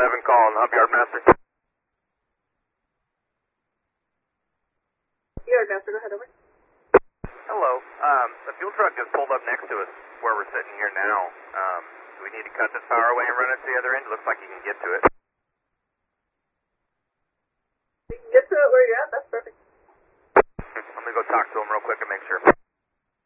11 calling, Hub Yardmaster. Yardmaster, go ahead, over. Hello. The fuel truck just pulled up next to us where we're sitting here now. Do we need to cut this power away and run it to the other end? It looks like you can get to it. You can get to it where you're at, that's perfect. Let me go talk to him real quick and make sure.